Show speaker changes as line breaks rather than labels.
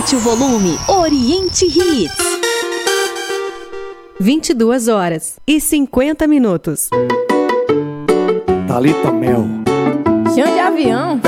Aumente o volume. Oriente Hits.
22h50.
Thalita Mel.
Chão de avião.